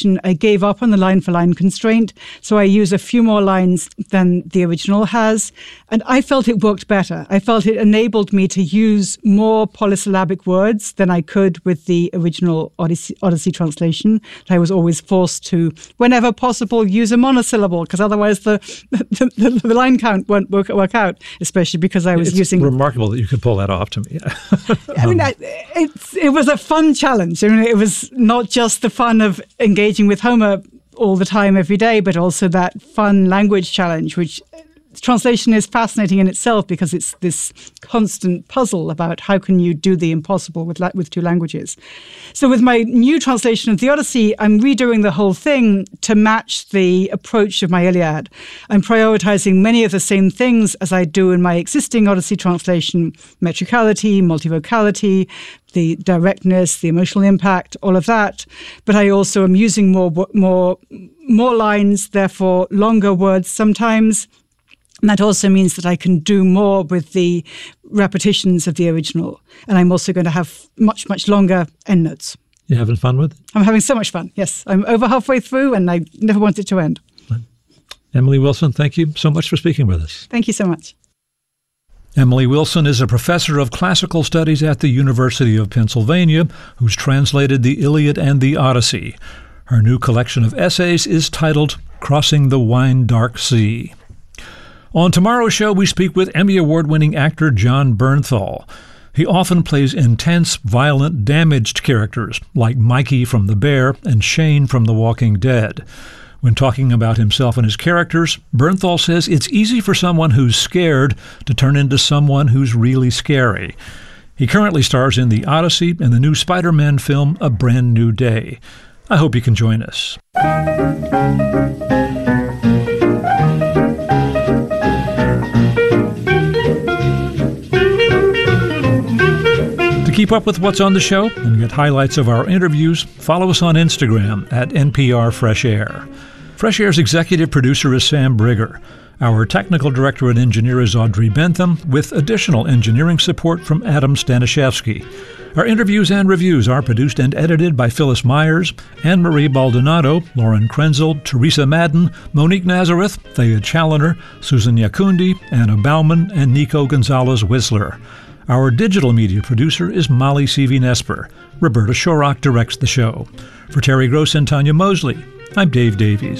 translation, I gave up on the line-for-line constraint, so I use a few more lines than the original has, and I felt it worked better. I felt it enabled me to use more polysyllabic words than I could with the original Odyssey translation. I was always forced to, whenever possible, use a monosyllable, because otherwise the line count won't work out, especially because I was using... It's remarkable that you could pull that off to me. I mean, it was a fun challenge. I mean, it was not just the fun of engaging with Homer all the time, every day, but also that fun language challenge, which translation is fascinating in itself because it's this constant puzzle about how can you do the impossible with two languages. So with my new translation of the Odyssey, I'm redoing the whole thing to match the approach of my Iliad. I'm prioritizing many of the same things as I do in my existing Odyssey translation: metricality, multivocality, the directness, the emotional impact, all of that. But I also am using more lines, therefore longer words sometimes. And that also means that I can do more with the repetitions of the original. And I'm also going to have much, much longer endnotes. You having fun with it? I'm having so much fun, yes. I'm over halfway through and I never want it to end. Emily Wilson, thank you so much for speaking with us. Thank you so much. Emily Wilson is a professor of classical studies at the University of Pennsylvania who's translated the Iliad and the Odyssey. Her new collection of essays is titled Crossing the Wine-Dark Sea. On tomorrow's show, we speak with Emmy Award-winning actor Jon Bernthal. He often plays intense, violent, damaged characters like Mikey from The Bear and Shane from The Walking Dead. When talking about himself and his characters, Bernthal says it's easy for someone who's scared to turn into someone who's really scary. He currently stars in The Odyssey and the new Spider-Man film A Brand New Day. I hope you can join us. To keep up with what's on the show and get highlights of our interviews, follow us on Instagram at NPR Fresh Air. Fresh Air's executive producer is Sam Brigger. Our technical director and engineer is Audrey Bentham, with additional engineering support from Adam Staniszewski. Our interviews and reviews are produced and edited by Phyllis Myers, Anne-Marie Baldonado, Lauren Krenzel, Teresa Madden, Monique Nazareth, Thea Challoner, Susan Yakundi, Anna Bauman, and Nico Gonzalez-Whistler. Our digital media producer is Molly Seavy-Nesper. Roberta Shorrock directs the show. For Terry Gross and Tanya Mosley, I'm Dave Davies.